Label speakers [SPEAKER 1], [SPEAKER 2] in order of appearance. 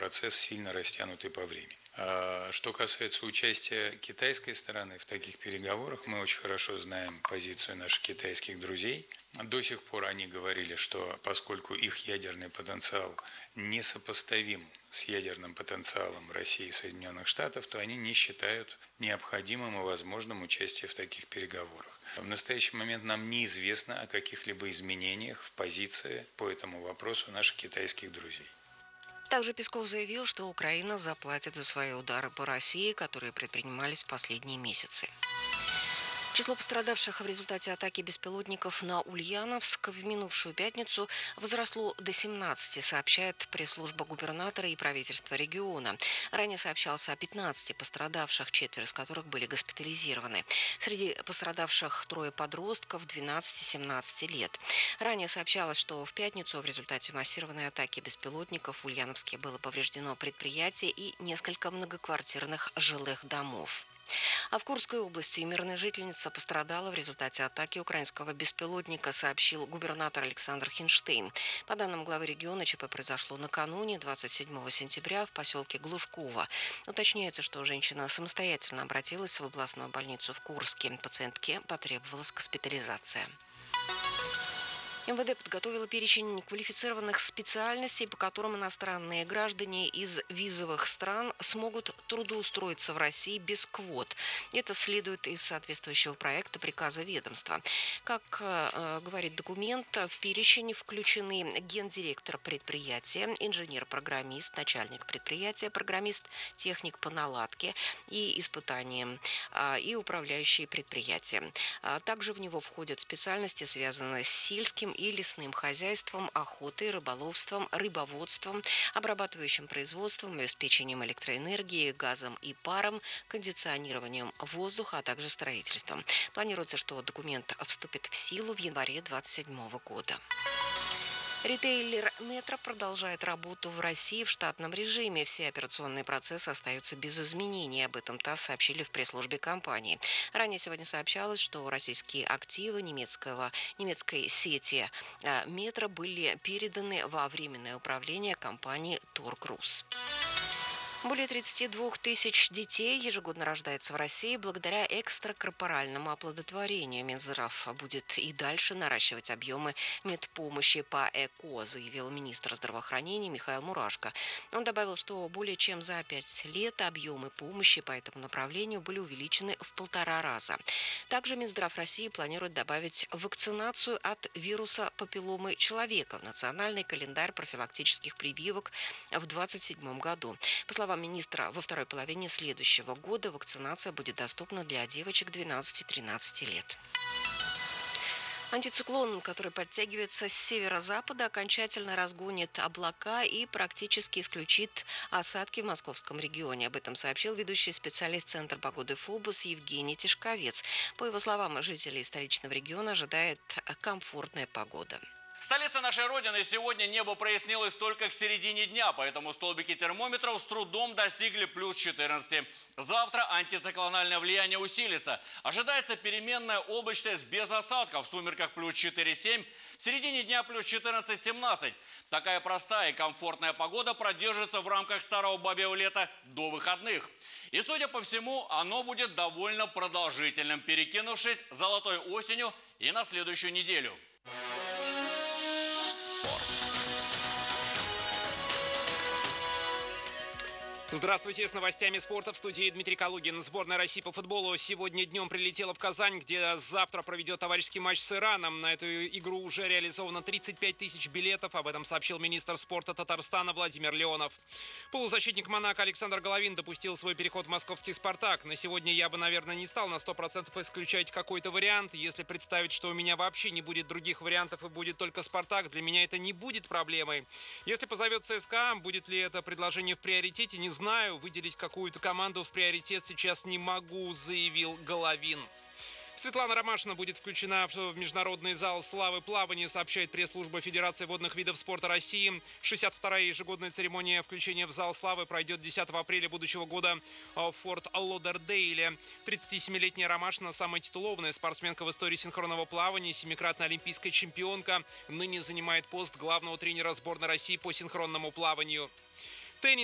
[SPEAKER 1] процесс сильно растянутый по времени. Что касается участия китайской стороны в таких переговорах, мы очень хорошо знаем позицию наших китайских друзей. До сих пор они говорили, что поскольку их ядерный потенциал несопоставим с ядерным потенциалом России и Соединенных Штатов, то они не считают необходимым и возможным участие в таких переговорах. В настоящий момент нам неизвестно о каких-либо изменениях в позиции по этому вопросу наших китайских друзей.
[SPEAKER 2] Также Песков заявил, что Украина заплатит за свои удары по России, которые предпринимались в последние месяцы. Число пострадавших в результате атаки беспилотников на Ульяновск в минувшую пятницу возросло до 17, сообщает пресс-служба губернатора и правительства региона. Ранее сообщалось о 15 пострадавших, 4 из которых были госпитализированы. Среди пострадавших 3 подростков 12-17 лет. Ранее сообщалось, что в пятницу в результате массированной атаки беспилотников в Ульяновске было повреждено предприятие и несколько многоквартирных жилых домов. А в Курской области мирная жительница пострадала в результате атаки украинского беспилотника, сообщил губернатор Александр Хинштейн. По данным главы региона, ЧП произошло накануне, 27 сентября, в поселке Глушково. Уточняется, что женщина самостоятельно обратилась в областную больницу в Курске. Пациентке потребовалась госпитализация. МВД подготовила перечень квалифицированных специальностей, по которым иностранные граждане из визовых стран смогут трудоустроиться в России без квот. Это следует из соответствующего проекта приказа ведомства. Как говорит документ, в перечень включены гендиректор предприятия, инженер-программист, начальник предприятия, программист, техник по наладке и испытаниям и управляющие предприятия. Также в него входят специальности, связанные с сельским и лесным хозяйством, охотой, рыболовством, рыбоводством, обрабатывающим производством, обеспечением электроэнергии, газом и паром, кондиционированием воздуха, а также строительством. Планируется, что документ вступит в силу в январе 2027 года. Ритейлер «Метро» продолжает работу в России в штатном режиме. Все операционные процессы остаются без изменений. Об этом ТАСС сообщили в пресс-службе компании. Ранее сегодня сообщалось, что российские активы немецкой сети «Метро» были переданы во временное управление компании «Торгрус». Более 32 тысяч детей ежегодно рождается в России благодаря экстракорпоральному оплодотворению. Минздрав будет и дальше наращивать объемы медпомощи по ЭКО, заявил министр здравоохранения Михаил Мурашко. Он добавил, что более чем за 5 лет объемы помощи по этому направлению были увеличены в 1,5 раза. Также Минздрав России планирует добавить вакцинацию от вируса папилломы человека в национальный календарь профилактических прививок в 2027 году. По словам министра, во второй половине следующего года вакцинация будет доступна для девочек 12-13 лет. Антициклон, который подтягивается с северо-запада, окончательно разгонит облака и практически исключит осадки в московском регионе. Об этом сообщил ведущий специалист Центра погоды ФОБОС Евгений Тишковец. По его словам, жителей столичного региона ожидает комфортная погода.
[SPEAKER 3] В столице нашей Родины сегодня небо прояснилось только к середине дня, поэтому столбики термометров с трудом достигли плюс 14. Завтра антициклональное влияние усилится. Ожидается переменная облачность без осадков, в сумерках плюс 4-7, в середине дня плюс 14-17. Такая простая и комфортная погода продержится в рамках старого бабьего лета до выходных. И, судя по всему, оно будет довольно продолжительным, перекинувшись золотой осенью и на следующую неделю.
[SPEAKER 4] Здравствуйте, с новостями спорта в студии Дмитрий Калугин. Сборная России по футболу сегодня днем прилетела в Казань, где завтра проведет товарищеский матч с Ираном. На эту игру уже реализовано 35 тысяч билетов. Об этом сообщил министр спорта Татарстана Владимир Леонов. Полузащитник «Монако» Александр Головин допустил свой переход в московский «Спартак». На сегодня я бы, наверное, не стал на 100% исключать какой-то вариант. Если представить, что у меня вообще не будет других вариантов и будет только «Спартак», для меня это не будет проблемой. Если позовет ЦСКА, будет ли это предложение в приоритете, не знаю. Выделить какую-то команду в приоритет сейчас не могу, заявил Головин. Светлана Ромашина будет включена в Международный зал славы плавания, сообщает пресс-служба Федерации водных видов спорта России. 62-я ежегодная церемония включения в зал славы пройдет 10 апреля будущего года в Форт Лодердейле. 37-летняя Ромашина – самая титулованная спортсменка в истории синхронного плавания, семикратная олимпийская чемпионка, ныне занимает пост главного тренера сборной России по синхронному плаванию.